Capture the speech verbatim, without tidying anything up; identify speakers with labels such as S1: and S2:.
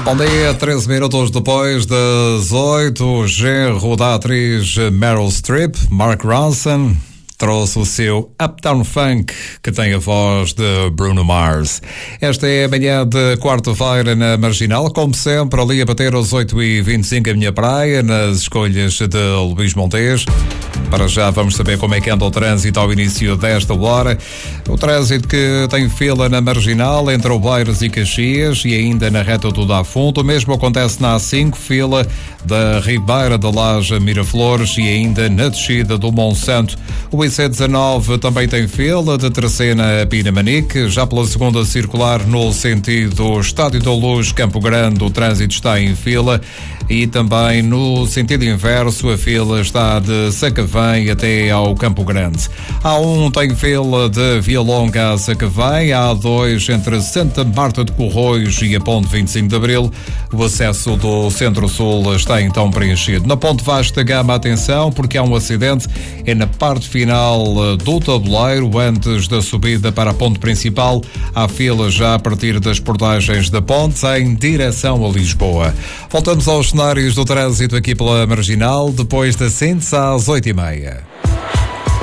S1: Bom dia, treze minutos depois das oito, o genro da atriz Meryl Streep, Mark Ronson, trouxe o seu Uptown Funk, que tem a voz de Bruno Mars. Esta é a manhã de quarta-feira na Marginal, como sempre, ali a bater às oito e vinte e cinco a minha praia, nas escolhas de Luís Montes. Para já vamos saber como é que anda o trânsito ao início desta hora. O trânsito que tem fila na Marginal, entre Oeiras e Caxias, e ainda na reta do Dafundo. O mesmo acontece na A cinco, fila da Ribeira da Laje Miraflores, e ainda na descida do Monsanto. O I C dezanove também tem fila de Terceira a Pinamanique. Já pela segunda circular, no sentido Estádio da Luz, Campo Grande, o trânsito está em fila. E também no sentido inverso, a fila está de Sacavém até ao Campo Grande. A um tem fila de Via Longa a Sacavém, a dois entre Santa Marta de Corroios e a Ponte vinte e cinco de Abril. O acesso do Centro-Sul está então preenchido. Na Ponte Vasta Gama, atenção, porque há um acidente, é na parte final do tabuleiro, antes da subida para a ponte principal. Há fila já a partir das portagens da ponte, em direção a Lisboa. Voltamos aos cenários do trânsito aqui pela Marginal, depois da Cintes às oito e meia.